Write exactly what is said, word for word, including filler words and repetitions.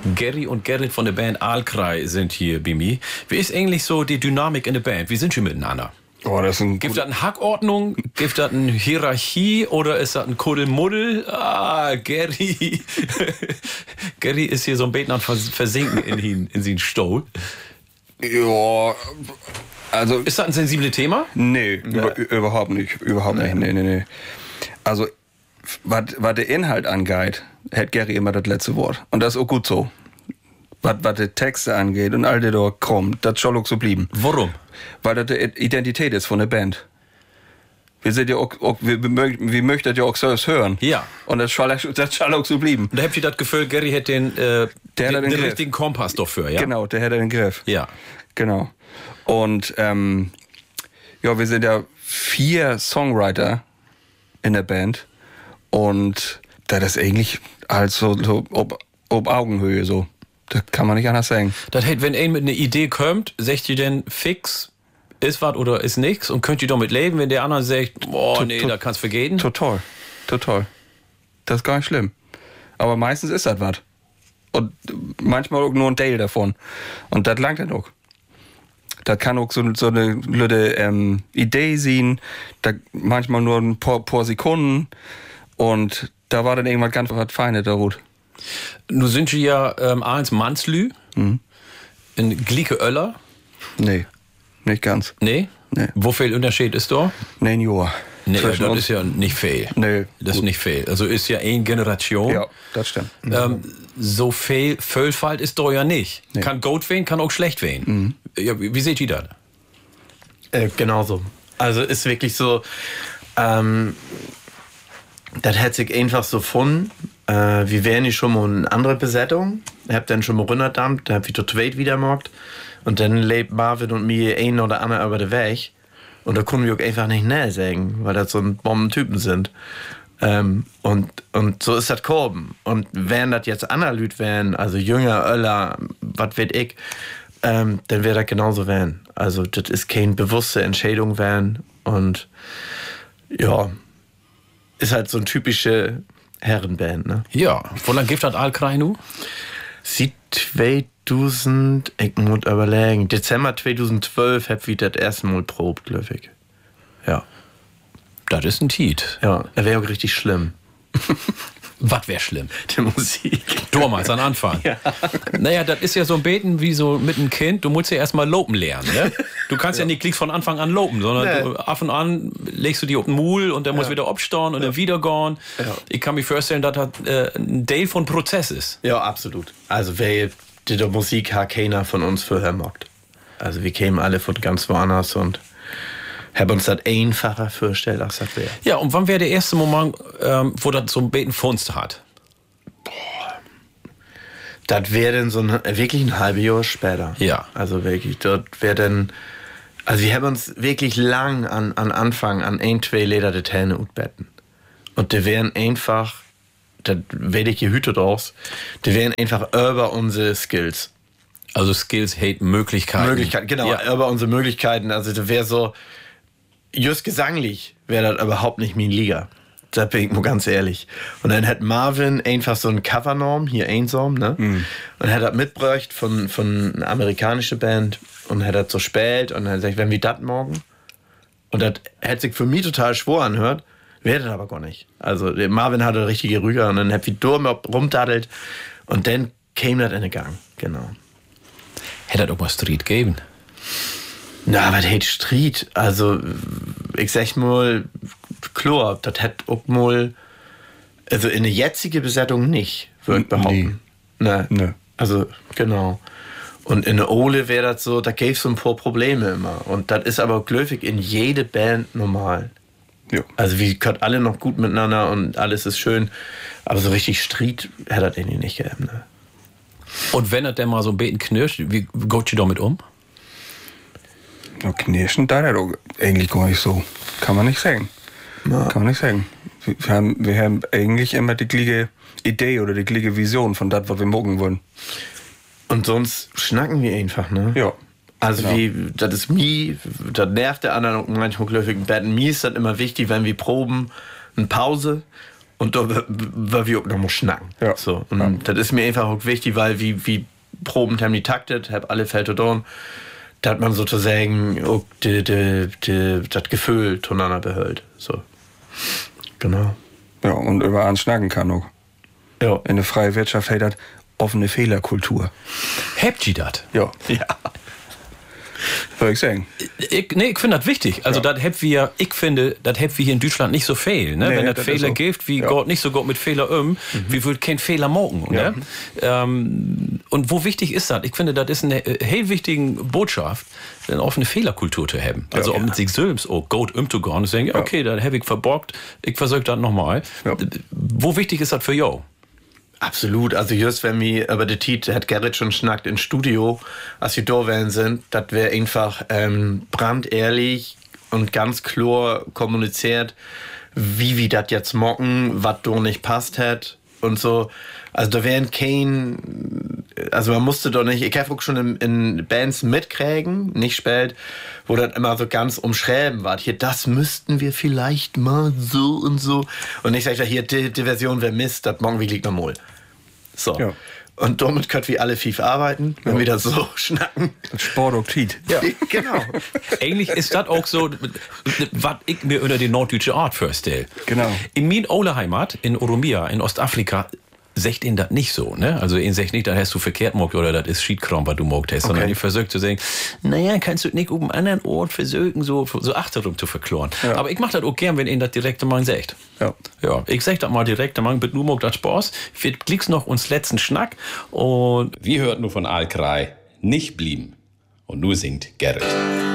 Gary und Gerrit von der Band Aalkrei sind hier bei mir. Wie ist eigentlich so die Dynamik in der Band? Wie sind Sie miteinander? Oh, das ist ein Gibt es eine Hackordnung? Gibt es eine Hierarchie? Oder ist das ein Kuddelmuddel? Ah, Gary. Gary ist hier so ein bisschen am Versinken in, ihn, in seinen Stuhl. Ja, also... Ist das ein sensibles Thema? Nee, ja. über, überhaupt nicht. Überhaupt nee. nicht. Nee, nee, nee. Also, was der Inhalt angeht, hat Gary immer das letzte Wort. Und das ist auch gut so. Was die Texte angeht und all das da kommt, das soll auch so bleiben. Warum? Weil das die Identität ist von der Band. Wir sind ja auch, auch wir, wir möchten ja auch selbst hören. Ja. Und das soll, das soll auch so bleiben. Und da habt ihr das Gefühl, Gary hat den, äh, der den, hat den, den richtigen Kompass dafür, ja? Genau, der hat den Griff. Ja. Genau. Und ähm, ja, wir sind ja vier Songwriter in der Band. Und das ist eigentlich halt so, so ob, ob Augenhöhe so. Das kann man nicht anders sagen. Das heißt, wenn einer mit einer Idee kommt, sagt ihr denn fix, ist was oder ist nichts und könnt ihr damit leben, wenn der andere sagt, boah, nee, da kannst du vergehen? Total, total. Das ist gar nicht schlimm. Aber meistens ist das was. Und manchmal auch nur ein Teil davon. Und das langt dann auch. Das kann auch so, so eine blöde ähm, Idee sein, da manchmal nur ein paar, paar Sekunden. Und da war dann irgendwas ganz was Feines da gut. Nun sind Sie ja ähm, eins Manslü, mhm. in Glieke Oeller. Nee, nicht ganz. Nee? Nee. Wo viel Unterschied ist da? Nein, Jahr. Nee, das uns. Ist ja nicht viel. Nee. Das gut. Ist nicht viel. Also ist ja eine Generation. Ja, das stimmt. Ähm, so viel Vielfalt ist da ja nicht. Nee. Kann gut wehen, kann auch schlecht wehen. Mhm. Ja, wie, wie seht ihr das? Äh, genauso. Also ist wirklich so, ähm, das hat sich einfach so gefunden. Äh, wir wären nicht schon mal eine andere Besetzung. Ich hab dann schon mal runterdampft, dann hab ich zu zweit wieder gemacht. Und dann lebt Marvin und mir ein oder andere über den Weg. Und da können wir auch einfach nicht näher sagen, weil das so ein Bombentypen sind. Ähm, und, und so ist das gekommen. Und wenn das jetzt andere Leute wären, also Jünger, Öller, was weiß ich, ähm, dann wäre das genauso werden. Also das ist keine bewusste Entscheidung werden. Und ja, ist halt so eine typische Herrenband, ne? Ja, wo lange gibt das Aalkrei nu? Seit zweitausend, ich muss überlegen, Dezember zweitausendzwölf hab ich das erste Mal probt, glaube ich. Ja. Das ist ein Tiet. Ja, das wäre auch richtig schlimm. Was wäre schlimm? Die Musik. Damals, an Anfang. Ja. Naja, das ist ja so ein Beten wie so mit einem Kind. Du musst ja erstmal lopen lernen. Ne? Du kannst ja. ja nicht gleich von Anfang an lopen, sondern nee. du, ab und an legst du die auf den Mul und dann ja. musst du wieder abstauen und ja. dann wieder gehen. Ja. Ich kann mir vorstellen, dass das äh, ein Teil von Prozess ist. Ja, absolut. Also, wer die Musik hat keiner von uns vorher mockt. Also, wir kämen alle von ganz woanders und haben uns das einfacher vorgestellt, als das wäre. Ja, und wann wäre der erste Moment, ähm, wo das so ein Beten Funst hat? Boah. Das wäre dann so ein, wirklich ein halbes Jahr später. Ja. Also wirklich, dort wäre dann, also wir haben uns wirklich lang an, an Anfang an ein, zwei Leder der Täne utbetten. Und die wären einfach, da werde ich gehütet aus, die wären einfach über unsere Skills. Also Skills, Hate, Möglichkeiten. Möglichkeiten, genau, ja. über unsere Möglichkeiten. Also das wäre so, just gesanglich wäre das überhaupt nicht meine Liga. Da bin ich mal ganz ehrlich. Und dann hat Marvin einfach so ein Covernorm, hier einsam, ne? Mm. Und hat das mitgebracht von, von einer amerikanischen Band und hat das so spät und dann sagt, wenn wir das morgen? Und das hat sich für mich total schwer anhört, wäre das aber gar nicht. Also der Marvin hatte eine richtige Rüge und dann hat wir dumm rumdaddelt und dann kam das in den Gang, genau. Hätte das auch mal Street geben? Na, was hätte Street? Also, ich sag mal, klar, das hätte auch mal, also in der jetzigen Besetzung nicht, würde ich behaupten. Nee. Nee. nee. Also, genau. Und in der Ole wäre das so, da gäbe es so ein paar Probleme immer. Und das ist aber glücklich in jede Band normal. Ja. Also, wir können alle noch gut miteinander und alles ist schön. Aber so richtig Street hätte das irgendwie nicht gegeben, ne? Und wenn er denn mal so ein Beten knirscht, wie geht ihr damit um? Ja, knirschen, da doch eigentlich gar nicht so. Kann man nicht sagen. Ja. Kann man nicht sagen. Wir haben, wir haben eigentlich immer die gleiche Idee oder die gleiche Vision von das, was wir morgen wollen. Und sonst schnacken wir einfach, ne? Ja. Also genau. wie, das ist mir, das nervt der anderen manchmal glücklich. Mir ist das immer wichtig, wenn wir proben, eine Pause Und da war wir auch noch mal schnacken. Ja. So. Und ja. das ist mir einfach auch wichtig, weil wie, wie Proben haben die taktet, hab alle Fälte da, da hat man sozusagen auch die, die, die, das Gefühl voneinander behält. So. Genau. Ja, und über einen schnacken kann auch. Ja. In der freien Wirtschaft hat das offene Fehlerkultur. Habt ihr das? Ja. Ja. Würde ich sagen. Ich, nee, ich finde das wichtig. Also, Ja. das hätten wir, ich finde, das hätten wir hier in Deutschland nicht so viel. Ne? Nee, Wenn es das Fehler ist so. gibt, wie Ja. Gott nicht so gut mit Fehler um, mhm. wie würde kein Fehler morgen. Ja. Ne? Ähm, und wo wichtig ist das? Ich finde, das ist eine äh, heel wichtige Botschaft, eine offene Fehlerkultur zu haben. Also, Ja. auch mit sich selbst, oh, gut umzugehen und zu sagen, ja, okay, das habe ich verborgt, ich versuche das nochmal. Ja. Wo wichtig ist das für jou? Absolut, also just wenn wir über die Tiet hat Gerrit schon schnackt ins Studio, als wir da wären sind, das wäre einfach ähm, brandehrlich und ganz klar kommuniziert, wie wir das jetzt mocken, was da nicht passt hat und so. Also da wären kein, also man musste doch nicht, ich habe auch schon in, in Bands mitkriegen, nicht spät, wo das immer so ganz umschreiben war. Hier, das müssten wir vielleicht mal so und so. Und ich sage, hier, die, die Version wäre Mist, das morgen wie liegt normal. So. Ja. Und damit können wir alle FIFA arbeiten, wenn Ja. wir das so schnacken. Das Sport auch Tiet. Ja. Genau. Eigentlich ist das auch so, was ich mir unter die norddeutsche Art vorstelle. Genau. In min Ole Heimat, in Oromia, in Ostafrika, sagt ihn das nicht so, ne? Also ihn sagt nicht, das hast du verkehrt mogt oder das ist Schiedkram, was du mogt hast, sondern Okay. ich versucht zu sagen, naja, kannst du nicht um einen anderen Ort versuchen, so, so achterum zu verkloren. Ja. Aber ich mach das auch gern, wenn ihn das direkt mal sagt. Ja. Ja, ich sag das mal direkt, man mit nur mogt das Spaß. Wir klickst noch uns letzten Schnack und Wir hörten nur von Alkrei, nicht blieben. Und nur singt Gerrit.